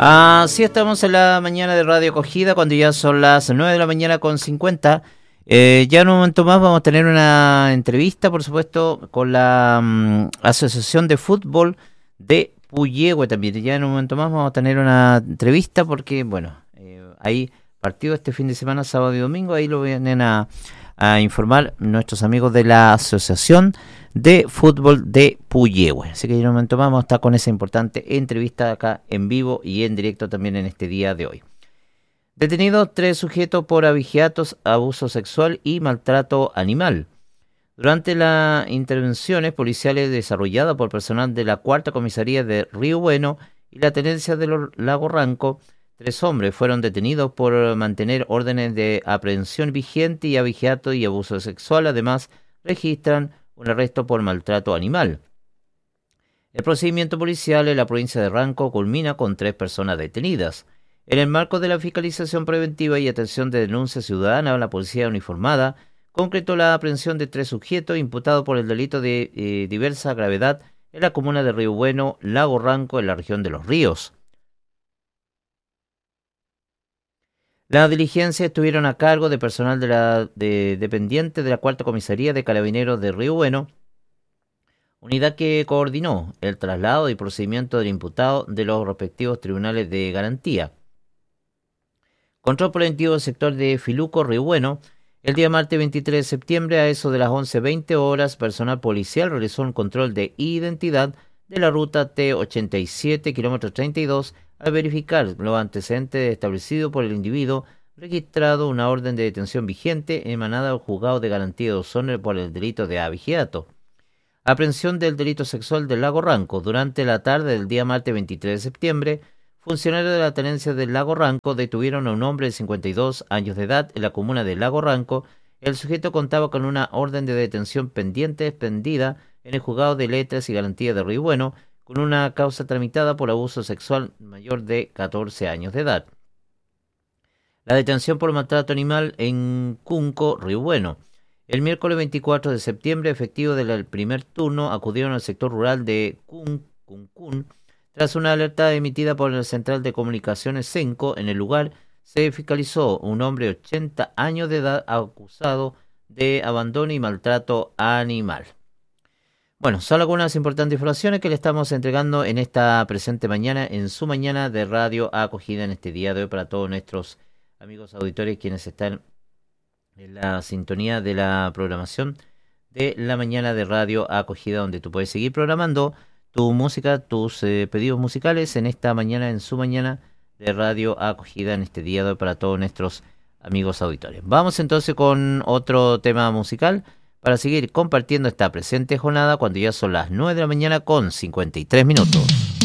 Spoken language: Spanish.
Así estamos en la mañana de Radio Acogida, cuando ya son las 9 de la mañana con 50. Ya en un momento más vamos a tener una entrevista, por supuesto, con la Asociación de Fútbol de Puyehue también. Ya en un momento más vamos a tener una entrevista porque, bueno, hay partido este fin de semana, sábado y domingo. Ahí lo vienen a informar nuestros amigos de la Asociación de Fútbol de Puyehue. Así que en un momento más vamos a estar con esa importante entrevista acá en vivo y en directo también en este día de hoy. Detenidos 3 sujetos por abigeatos, abuso sexual y maltrato animal. Durante las intervenciones policiales desarrolladas por personal de la 4ª Comisaría de Río Bueno y la Tenencia de Lago Ranco, 3 hombres fueron detenidos por mantener órdenes de aprehensión vigente y abigeato y abuso sexual. Además, registran un arresto por maltrato animal. El procedimiento policial en la provincia de Ranco culmina con 3 personas detenidas. En el marco de la fiscalización preventiva y atención de denuncias ciudadanas, la policía uniformada concretó la aprehensión de 3 sujetos imputados por el delito de diversa gravedad en la comuna de Río Bueno, Lago Ranco, en la región de Los Ríos. Las diligencias estuvieron a cargo de personal dependiente de la 4ª Comisaría de Carabineros de Río Bueno, unidad que coordinó el traslado y procedimiento del imputado de los respectivos tribunales de garantía. Control preventivo del sector de Filuco, Río Bueno. El día martes 23 de septiembre, a eso de las 11:20 horas, personal policial realizó un control de identidad de la ruta T87, kilómetro 32, al verificar los antecedentes establecidos por el individuo, registrado una orden de detención vigente emanada al juzgado de garantía de Osorno por el delito de abigeato. Aprehensión del delito sexual del Lago Ranco. Durante la tarde del día martes 23 de septiembre, funcionarios de la Tenencia del Lago Ranco detuvieron a un hombre de 52 años de edad en la comuna de Lago Ranco. El sujeto contaba con una orden de detención pendiente expendida en el juzgado de letras y garantía de Río Bueno, con una causa tramitada por abuso sexual mayor de 14 años de edad. La detención por maltrato animal en Cunco, Río Bueno. El miércoles 24 de septiembre, efectivos del primer turno acudieron al sector rural de Cuncún. Tras una alerta emitida por la Central de Comunicaciones CENCO, en el lugar se fiscalizó un hombre de 80 años de edad acusado de abandono y maltrato animal. Bueno, son algunas importantes informaciones que le estamos entregando en esta presente mañana, en su mañana de Radio Acogida en este día de hoy, para todos nuestros amigos auditores quienes están en la sintonía de la programación de la mañana de Radio Acogida, donde tú puedes seguir programando tu música, tus pedidos musicales en esta mañana, en su mañana de Radio Acogida en este día de hoy, para todos nuestros amigos auditores. Vamos entonces con otro tema musical para seguir compartiendo esta presente jornada, cuando ya son las 9 de la mañana con 53 minutos.